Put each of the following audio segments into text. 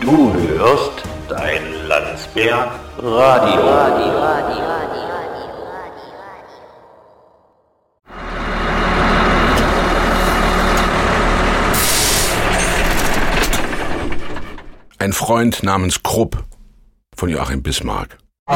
Du hörst dein Landsberg Radio. Ein Freund namens Krupp von Joachim Bismarck.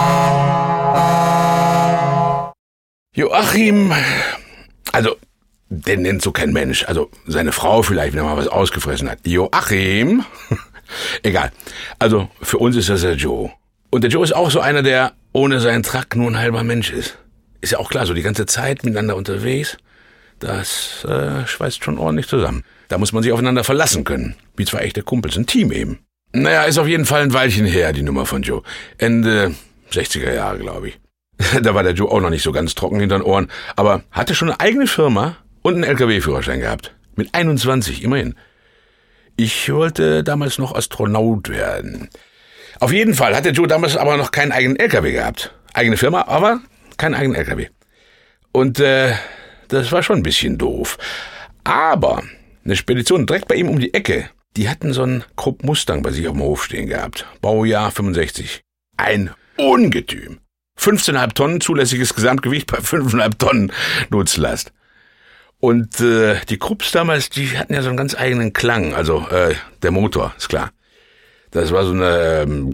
Joachim, also, den nennt so kein Mensch. Also, seine Frau vielleicht, wenn er mal was ausgefressen hat. Joachim, egal. Also, für uns ist das der Joe. Und der Joe ist auch so einer, der ohne seinen Truck nur ein halber Mensch ist. Ist ja auch klar, so die ganze Zeit miteinander unterwegs, das schweißt schon ordentlich zusammen. Da muss man sich aufeinander verlassen können. Wie zwei echte Kumpels, ein Team eben. Naja, ist auf jeden Fall ein Weilchen her, die Nummer von Joe. Ende 60er Jahre, glaube ich. Da war der Joe auch noch nicht so ganz trocken hinter den Ohren, aber hatte schon eine eigene Firma und einen LKW-Führerschein gehabt. Mit 21, immerhin. Ich wollte damals noch Astronaut werden. Auf jeden Fall hat der Joe damals aber noch keinen eigenen LKW gehabt. Eigene Firma, aber keinen eigenen LKW. Und das war schon ein bisschen doof. Aber eine Spedition direkt bei ihm um die Ecke, die hatten so einen Krupp Mustang bei sich auf dem Hof stehen gehabt. Baujahr 65. Ein Ungetüm. 15,5 Tonnen zulässiges Gesamtgewicht bei 5,5 Tonnen Nutzlast. Und die Krupps damals, die hatten ja so einen ganz eigenen Klang. Also der Motor, ist klar. Das war so eine...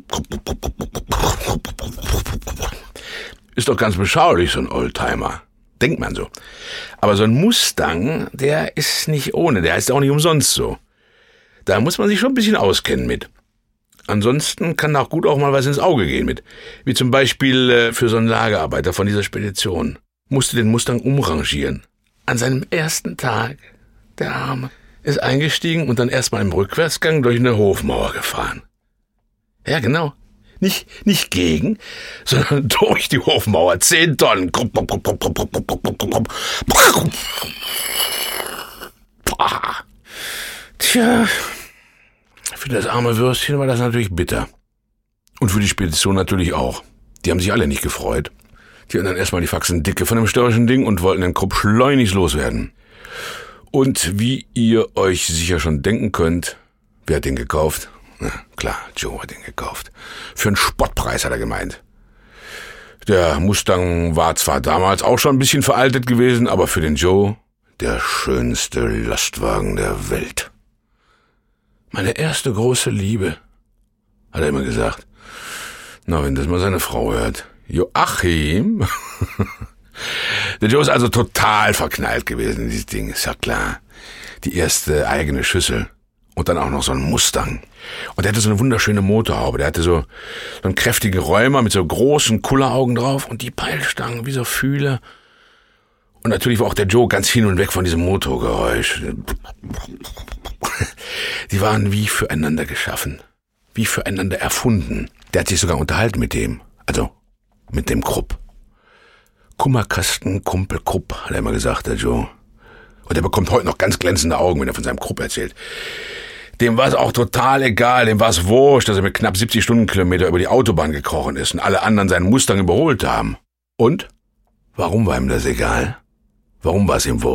ist doch ganz beschaulich, so ein Oldtimer. Denkt man so. Aber so ein Mustang, der ist nicht ohne. Der heißt auch nicht umsonst so. Da muss man sich schon ein bisschen auskennen mit. Ansonsten kann da auch mal was ins Auge gehen mit. Wie zum Beispiel für so einen Lagerarbeiter von dieser Spedition. Musste den Mustang umrangieren. An seinem ersten Tag, der Arme, ist eingestiegen und dann erstmal im Rückwärtsgang durch eine Hofmauer gefahren. Ja, genau. Nicht gegen, sondern durch die Hofmauer. 10 Tonnen. Tja, für das arme Würstchen war das natürlich bitter. Und für die Spedition natürlich auch. Die haben sich alle nicht gefreut. Die hatten dann erstmal die Faxen dicke von dem störrischen Ding und wollten den Krupp schleunigst loswerden. Und wie ihr euch sicher schon denken könnt, wer hat den gekauft? Na klar, Joe hat den gekauft. Für einen Spottpreis, hat er gemeint. Der Mustang war zwar damals auch schon ein bisschen veraltet gewesen, aber für den Joe der schönste Lastwagen der Welt. Meine erste große Liebe, hat er immer gesagt. Na, wenn das mal seine Frau hört. Joachim? Der Joe ist also total verknallt gewesen in dieses Ding, ist ja klar. Die erste eigene Schüssel. Und dann auch noch so ein Mustang. Und der hatte so eine wunderschöne Motorhaube. Der hatte so einen kräftigen Räumer mit so großen Kulleraugen drauf und die Peilstangen wie so Fühler. Und natürlich war auch der Joe ganz hin und weg von diesem Motorgeräusch. Die waren wie füreinander geschaffen. Wie füreinander erfunden. Der hat sich sogar unterhalten mit dem. Also mit dem Krupp. Kummerkasten, Kumpel Krupp, hat er immer gesagt, der Joe. Und er bekommt heute noch ganz glänzende Augen, wenn er von seinem Krupp erzählt. Dem war es auch total egal, dem war es wurscht, dass er mit knapp 70 Stundenkilometer über die Autobahn gekrochen ist und alle anderen seinen Mustang überholt haben. Und? Warum war ihm das egal? Warum war es ihm wurscht?